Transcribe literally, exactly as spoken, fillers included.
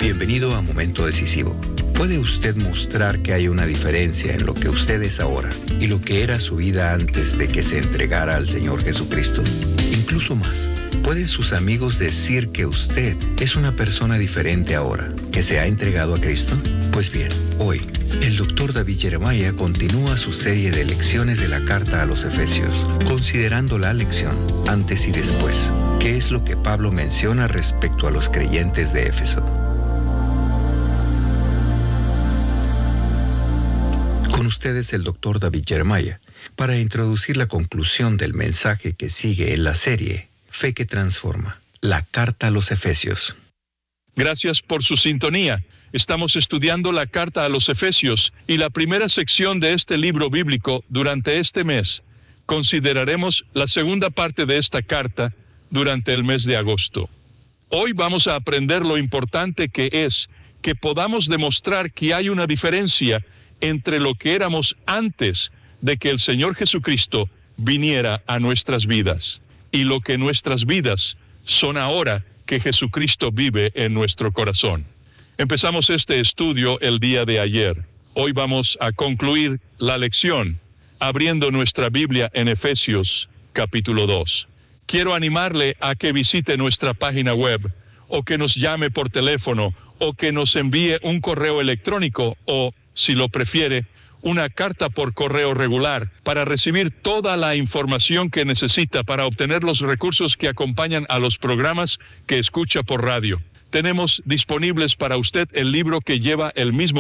Bienvenido a Momento Decisivo. ¿Puede usted mostrar que hay una diferencia en lo que usted es ahora y lo que era su vida antes de que se entregara al Señor Jesucristo? Incluso más, ¿pueden sus amigos decir que usted es una persona diferente ahora, que se ha entregado a Cristo? Pues bien, hoy, el doctor David Jeremiah continúa su serie de lecciones de la carta a los Efesios, considerando la lección antes y después, que es lo que Pablo menciona respecto a los creyentes de Éfeso. Con ustedes el doctor David Jeremiah, para introducir la conclusión del mensaje que sigue en la serie Fe que Transforma, la carta a los Efesios. Gracias por su sintonía. Estamos estudiando la carta a los Efesios y la primera sección de este libro bíblico durante este mes. Consideraremos la segunda parte de esta carta durante el mes de agosto. Hoy vamos a aprender lo importante que es que podamos demostrar que hay una diferencia entre lo que éramos antes de que el Señor Jesucristo viniera a nuestras vidas y lo que nuestras vidas son ahora que Jesucristo vive en nuestro corazón. Empezamos este estudio el día de ayer. Hoy vamos a concluir la lección abriendo nuestra Biblia en Efesios capítulo dos. Quiero animarle a que visite nuestra página web o que nos llame por teléfono o que nos envíe un correo electrónico o, si lo prefiere, una carta por correo regular para recibir toda la información que necesita para obtener los recursos que acompañan a los programas que escucha por radio. Tenemos disponibles para usted el libro que lleva el mismo